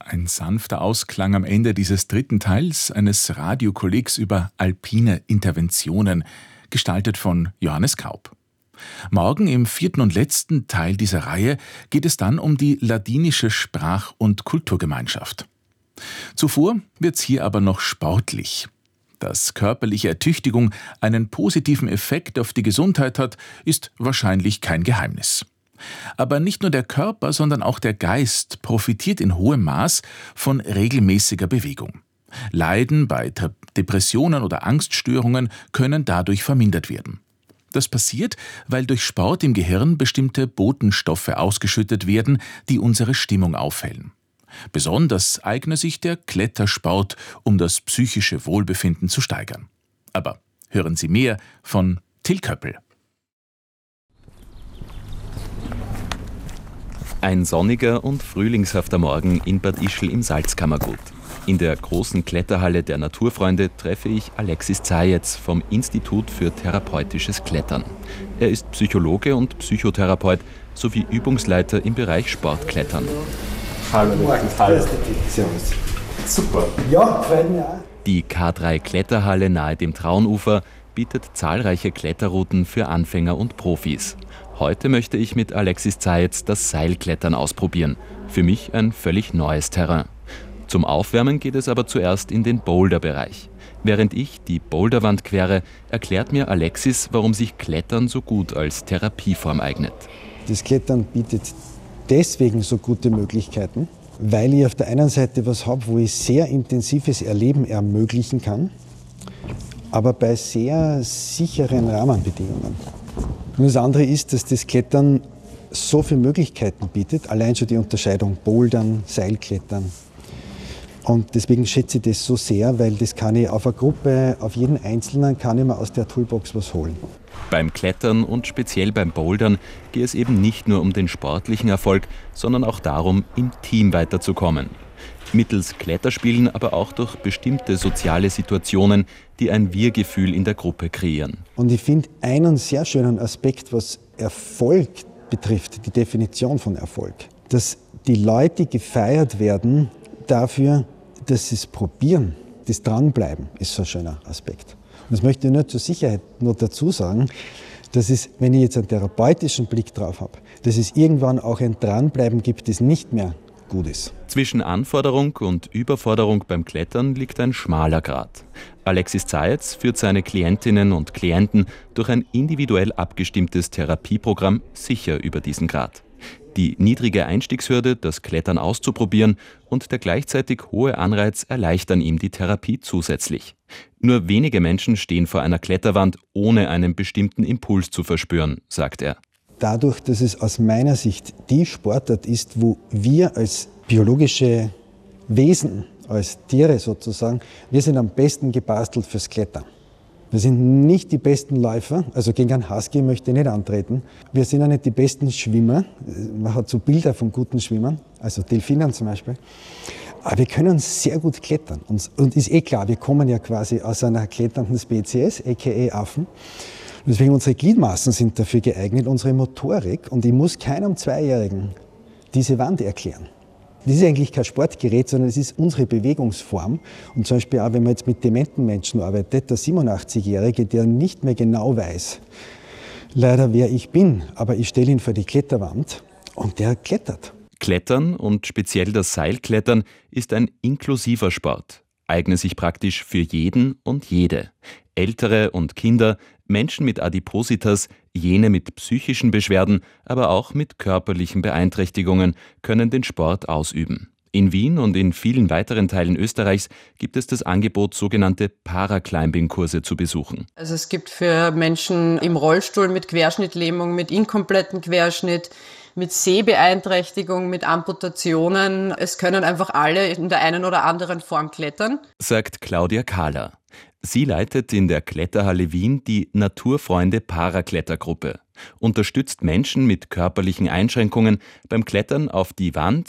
Ein sanfter Ausklang am Ende dieses dritten Teils eines Radiokollegs über alpine Interventionen, gestaltet von Johannes Kaup. Morgen im vierten und letzten Teil dieser Reihe geht es dann um die ladinische Sprach- und Kulturgemeinschaft. Zuvor wird's hier aber noch sportlich. Dass körperliche Ertüchtigung einen positiven Effekt auf die Gesundheit hat, ist wahrscheinlich kein Geheimnis. Aber nicht nur der Körper, sondern auch der Geist profitiert in hohem Maß von regelmäßiger Bewegung. Leiden bei Depressionen oder Angststörungen können dadurch vermindert werden. Das passiert, weil durch Sport im Gehirn bestimmte Botenstoffe ausgeschüttet werden, die unsere Stimmung aufhellen. Besonders eigne sich der Klettersport, um das psychische Wohlbefinden zu steigern. Aber hören Sie mehr von Till Köppel. Ein sonniger und frühlingshafter Morgen in Bad Ischl im Salzkammergut. In der großen Kletterhalle der Naturfreunde treffe ich Alexis Zajec vom Institut für therapeutisches Klettern. Er ist Psychologe und Psychotherapeut sowie Übungsleiter im Bereich Sportklettern. Hallo, hallo. Servus. Super. Ja, freut mich auch. Die K3 Kletterhalle nahe dem Traunufer bietet zahlreiche Kletterrouten für Anfänger und Profis. Heute möchte ich mit Alexis Zajec das Seilklettern ausprobieren. Für mich ein völlig neues Terrain. Zum Aufwärmen geht es aber zuerst in den Boulderbereich. Während ich die Boulderwand quere, erklärt mir Alexis, warum sich Klettern so gut als Therapieform eignet. Das Klettern bietet deswegen so gute Möglichkeiten, weil ich auf der einen Seite was habe, wo ich sehr intensives Erleben ermöglichen kann, aber bei sehr sicheren Rahmenbedingungen. Und das andere ist, dass das Klettern so viele Möglichkeiten bietet, allein schon die Unterscheidung Bouldern, Seilklettern. Und deswegen schätze ich das so sehr, weil das kann ich auf eine Gruppe, auf jeden Einzelnen kann ich mir aus der Toolbox was holen. Beim Klettern und speziell beim Bouldern geht es eben nicht nur um den sportlichen Erfolg, sondern auch darum, im Team weiterzukommen. Mittels Kletterspielen, aber auch durch bestimmte soziale Situationen, die ein Wir-Gefühl in der Gruppe kreieren. Und ich finde einen sehr schönen Aspekt, was Erfolg betrifft, die Definition von Erfolg, dass die Leute gefeiert werden dafür, dass sie es probieren. Das Dranbleiben ist so ein schöner Aspekt. Und das möchte ich nur zur Sicherheit nur dazu sagen, dass es, wenn ich jetzt einen therapeutischen Blick drauf habe, dass es irgendwann auch ein Dranbleiben gibt, das nicht mehr gut ist. Zwischen Anforderung und Überforderung beim Klettern liegt ein schmaler Grat. Alexis Zajec führt seine Klientinnen und Klienten durch ein individuell abgestimmtes Therapieprogramm sicher über diesen Grat. Die niedrige Einstiegshürde, das Klettern auszuprobieren und der gleichzeitig hohe Anreiz erleichtern ihm die Therapie zusätzlich. Nur wenige Menschen stehen vor einer Kletterwand, ohne einen bestimmten Impuls zu verspüren, sagt er. Dadurch, dass es aus meiner Sicht die Sportart ist, wo wir als biologische Wesen, als Tiere sozusagen, wir sind am besten gebastelt fürs Klettern. Wir sind nicht die besten Läufer, also gegen einen Husky möchte ich nicht antreten. Wir sind auch nicht die besten Schwimmer. Man hat so Bilder von guten Schwimmern, also Delfinen zum Beispiel. Aber wir können sehr gut klettern. Und ist eh klar, wir kommen ja quasi aus einer kletternden Spezies, aka Affen. Und deswegen unsere Gliedmaßen sind dafür geeignet, unsere Motorik. Und ich muss keinem Zweijährigen diese Wand erklären. Das ist eigentlich kein Sportgerät, sondern es ist unsere Bewegungsform. Und zum Beispiel auch, wenn man jetzt mit dementen Menschen arbeitet, der 87-Jährige, der nicht mehr genau weiß, leider wer ich bin, aber ich stelle ihn vor die Kletterwand und der klettert. Klettern und speziell das Seilklettern ist ein inklusiver Sport, eignet sich praktisch für jeden und jede. Ältere und Kinder, Menschen mit Adipositas, jene mit psychischen Beschwerden, aber auch mit körperlichen Beeinträchtigungen können den Sport ausüben. In Wien und in vielen weiteren Teilen Österreichs gibt es das Angebot, sogenannte Paraclimbing-Kurse zu besuchen. Also es gibt für Menschen im Rollstuhl mit Querschnittlähmung, mit inkompletten Querschnitt, mit Sehbeeinträchtigung, mit Amputationen. Es können einfach alle in der einen oder anderen Form klettern, sagt Claudia Kahler. Sie leitet in der Kletterhalle Wien die Naturfreunde Paraklettergruppe, unterstützt Menschen mit körperlichen Einschränkungen beim Klettern auf die Wand